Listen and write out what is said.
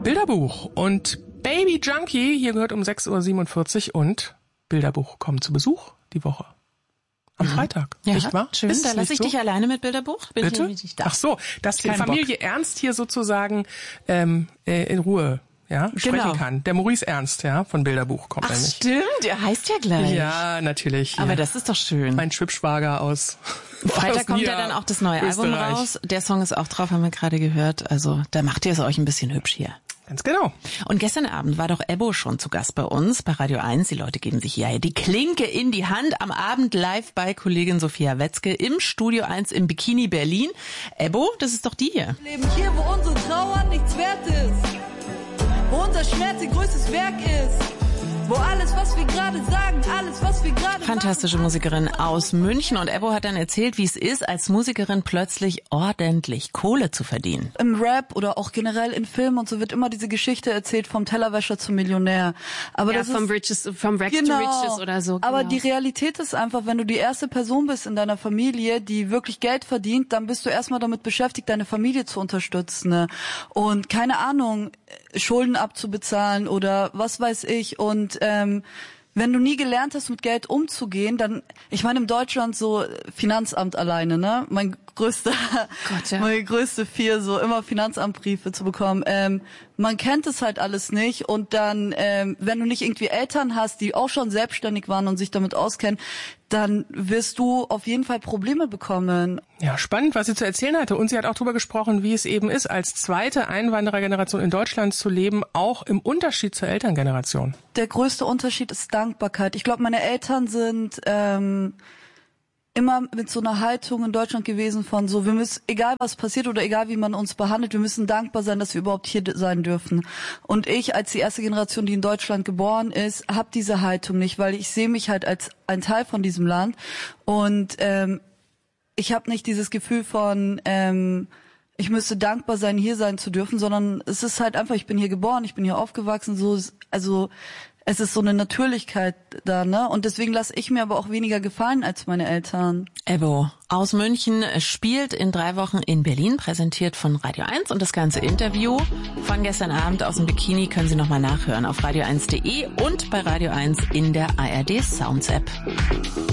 Bilderbuch und Baby Junkie. Hier gehört um 6.47 Uhr und Bilderbuch kommt zu Besuch die Woche. Am Freitag, ja, nicht wahr? Schön, da lasse ich dich alleine mit Bilderbuch. Bin Bitte? Ich nicht da. Ach so, dass die Familie Bock. Ernst hier sozusagen in Ruhe sprechen kann. Der Maurice Ernst, von Bilderbuch kommt nämlich. Stimmt, er heißt ja gleich. Ja, natürlich. Aber das ist doch schön. Mein Schwibschwager aus Freitag kommt ja dann auch das neue Album raus. Der Song ist auch drauf, haben wir gerade gehört. Also da macht ihr es euch ein bisschen hübsch hier. Ganz genau. Und gestern Abend war doch Ebbo schon zu Gast bei uns, bei Radio 1. Die Leute geben sich ja die Klinke in die Hand. Am Abend live bei Kollegin Sophia Wetzke im Studio 1 im Bikini Berlin. Ebbo, das ist doch die hier. Wir leben hier, wo unsere Trauer nichts wert ist. Wo unser Schmerz ihr größtes Werk ist. Wo alles, was wir gerade sagen, alles, was wir gerade Fantastische Musikerin aus München. Und Ebbo hat dann erzählt, wie es ist, als Musikerin plötzlich ordentlich Kohle zu verdienen. Im Rap oder auch generell in Filmen und so wird immer diese Geschichte erzählt vom Tellerwäscher zum Millionär. Aber das vom ist, Rack to Riches oder so. Aber genau. die Realität ist einfach, wenn du die erste Person bist in deiner Familie, die wirklich Geld verdient, dann bist du erstmal damit beschäftigt, deine Familie zu unterstützen. Ne? Und keine Ahnung, Schulden abzubezahlen oder was weiß ich. Und wenn du nie gelernt hast, mit Geld umzugehen, dann, ich meine, in Deutschland so Finanzamt alleine, ne? Meine größte Fear, so immer Finanzamtbriefe zu bekommen. Man kennt es halt alles nicht und dann, wenn du nicht irgendwie Eltern hast, die auch schon selbstständig waren und sich damit auskennen, dann wirst du auf jeden Fall Probleme bekommen. Ja, spannend, was sie zu erzählen hatte. Und sie hat auch darüber gesprochen, wie es eben ist, als zweite Einwanderergeneration in Deutschland zu leben, auch im Unterschied zur Elterngeneration. Der größte Unterschied ist Dankbarkeit. Ich glaube, meine Eltern sind immer mit so einer Haltung in Deutschland gewesen von so, wir müssen, egal was passiert oder egal wie man uns behandelt, wir müssen dankbar sein, dass wir überhaupt hier sein dürfen. Und ich, als die erste Generation, die in Deutschland geboren ist, habe diese Haltung nicht, weil ich sehe mich halt als ein Teil von diesem Land und ich habe nicht dieses Gefühl von ich müsste dankbar sein, hier sein zu dürfen, sondern es ist halt einfach, ich bin hier geboren, ich bin hier aufgewachsen, so, also es ist so eine Natürlichkeit da, ne? Und deswegen lasse ich mir aber auch weniger gefallen als meine Eltern. Ebbo aus München spielt in 3 Wochen in Berlin, präsentiert von Radio 1. Und das ganze Interview von gestern Abend aus dem Bikini können Sie nochmal nachhören auf radio1.de und bei Radio 1 in der ARD Sounds App.